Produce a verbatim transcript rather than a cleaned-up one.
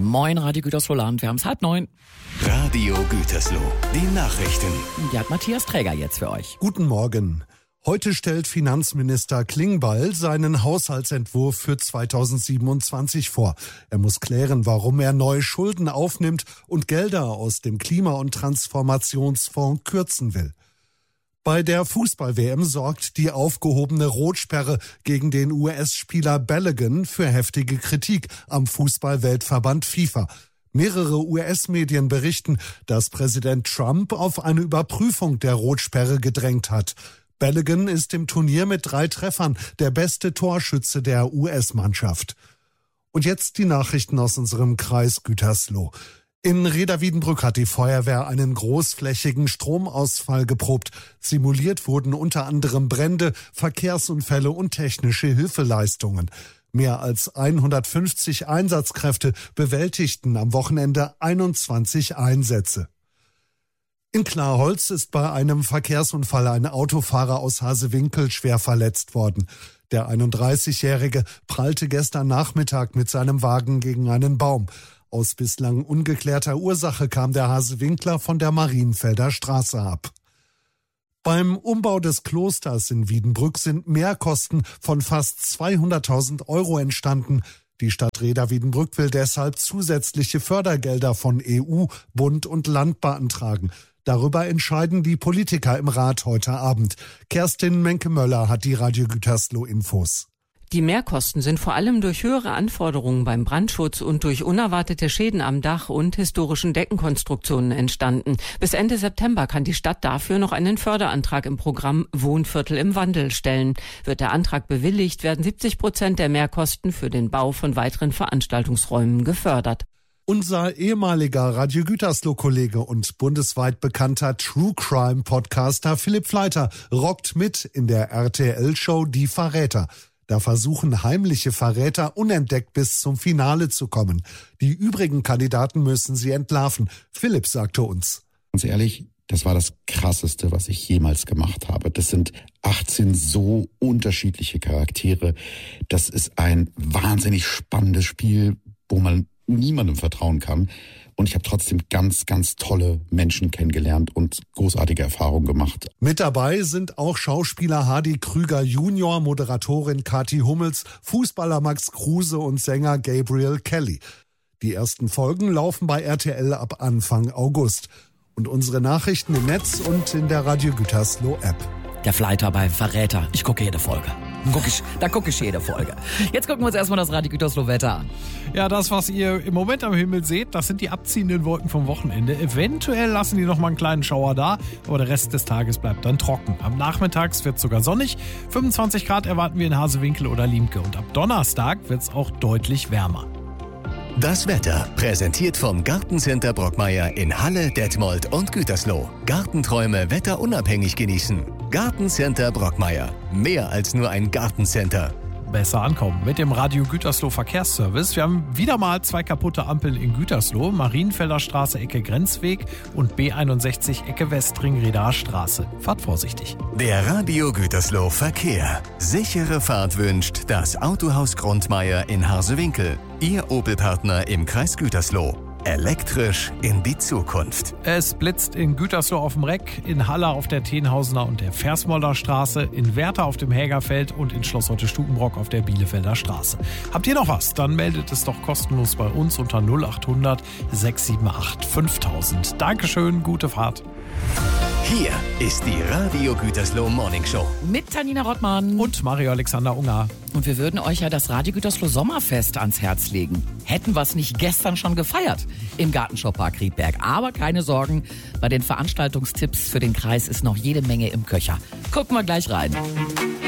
Moin, Radio Gütersloh Land, wir haben es halb neun. Radio Gütersloh, die Nachrichten. Die hat Matthias Träger jetzt für euch. Guten Morgen. Heute stellt Finanzminister Klingbeil seinen Haushaltsentwurf für zweitausendsiebenundzwanzig vor. Er muss klären, warum er neue Schulden aufnimmt und Gelder aus dem Klima- und Transformationsfonds kürzen will. Bei der Fußball-W M sorgt die aufgehobene Rotsperre gegen den U S-Spieler Balogun für heftige Kritik am Fußball-Weltverband FIFA. Mehrere U S-Medien berichten, dass Präsident Trump auf eine Überprüfung der Rotsperre gedrängt hat. Balogun ist im Turnier mit drei Treffern der beste Torschütze der U S-Mannschaft. Und jetzt die Nachrichten aus unserem Kreis Gütersloh. In Reda-Wiedenbrück hat die Feuerwehr einen großflächigen Stromausfall geprobt. Simuliert wurden unter anderem Brände, Verkehrsunfälle und technische Hilfeleistungen. Mehr als hundertfünfzig Einsatzkräfte bewältigten am Wochenende einundzwanzig Einsätze. In Klarholz ist bei einem Verkehrsunfall ein Autofahrer aus Hasewinkel schwer verletzt worden. Der einunddreißigjährige prallte gestern Nachmittag mit seinem Wagen gegen einen Baum. Aus bislang ungeklärter Ursache kam der Hasewinkler von der Marienfelder Straße ab. Beim Umbau des Klosters in Wiedenbrück sind Mehrkosten von fast zweihunderttausend Euro entstanden. Die Stadt Reda-Wiedenbrück will deshalb zusätzliche Fördergelder von E U, Bund und Land beantragen. Darüber entscheiden die Politiker im Rat heute Abend. Kerstin Menke-Möller hat die Radio Gütersloh Infos. Die Mehrkosten sind vor allem durch höhere Anforderungen beim Brandschutz und durch unerwartete Schäden am Dach und historischen Deckenkonstruktionen entstanden. Bis Ende September kann die Stadt dafür noch einen Förderantrag im Programm Wohnviertel im Wandel stellen. Wird der Antrag bewilligt, werden siebzig Prozent der Mehrkosten für den Bau von weiteren Veranstaltungsräumen gefördert. Unser ehemaliger Radio Gütersloh-Kollege und bundesweit bekannter True-Crime-Podcaster Philipp Fleiter rockt mit in der R T L-Show Die Verräter. Da versuchen heimliche Verräter unentdeckt bis zum Finale zu kommen. Die übrigen Kandidaten müssen sie entlarven. Philipp sagte uns. Ganz ehrlich, das war das Krasseste, was ich jemals gemacht habe. Das sind achtzehn so unterschiedliche Charaktere. Das ist ein wahnsinnig spannendes Spiel, wo man niemandem vertrauen kann. Und ich habe trotzdem ganz, ganz tolle Menschen kennengelernt und großartige Erfahrungen gemacht. Mit dabei sind auch Schauspieler Hardy Krüger Junior, Moderatorin Kathi Hummels, Fußballer Max Kruse und Sänger Gabriel Kelly. Die ersten Folgen laufen bei R T L ab Anfang August. Und unsere Nachrichten im Netz und in der Radio Gütersloh App. Der Fleiter bei Verräter. Ich gucke jede Folge. Guck ich, da gucke ich jede Folge. Jetzt gucken wir uns erstmal das Radio Gütersloh Wetter an. Ja, das, was ihr im Moment am Himmel seht, das sind die abziehenden Wolken vom Wochenende. Eventuell lassen die noch mal einen kleinen Schauer da, aber der Rest des Tages bleibt dann trocken. Am Nachmittags wird es sogar sonnig. fünfundzwanzig Grad erwarten wir in Hasewinkel oder Limke. Und ab Donnerstag wird es auch deutlich wärmer. Das Wetter präsentiert vom Gartencenter Brockmeier in Halle, Detmold und Gütersloh. Gartenträume wetterunabhängig genießen. Gartencenter Brockmeier. Mehr als nur ein Gartencenter. Besser ankommen mit dem Radio Gütersloh Verkehrsservice. Wir haben wieder mal zwei kaputte Ampeln in Gütersloh. Marienfelder Straße, Ecke Grenzweg und B einundsechzig, Ecke Westring, Redaer Straße. Fahrt vorsichtig. Der Radio Gütersloh Verkehr. Sichere Fahrt wünscht das Autohaus Grundmeier in Harsewinkel. Ihr Opel-Partner im Kreis Gütersloh. Elektrisch in die Zukunft. Es blitzt in Gütersloh auf dem Reck, in Halle auf der Tenhausener und der Versmolder Straße, in Werther auf dem Hägerfeld und in Schloss Hotte-Stukenbrock auf der Bielefelder Straße. Habt ihr noch was? Dann meldet es doch kostenlos bei uns unter null achthundert sechshundertachtzig fünftausend. Dankeschön, gute Fahrt. Hier ist die Radio Gütersloh Morning Show. Mit Tanina Rottmann. Und Mario Alexander Unger. Und wir würden euch ja das Radio Gütersloh Sommerfest ans Herz legen. Hätten wir es nicht gestern schon gefeiert im Gartenshowpark Riedberg. Aber keine Sorgen, bei den Veranstaltungstipps für den Kreis ist noch jede Menge im Köcher. Gucken wir gleich rein.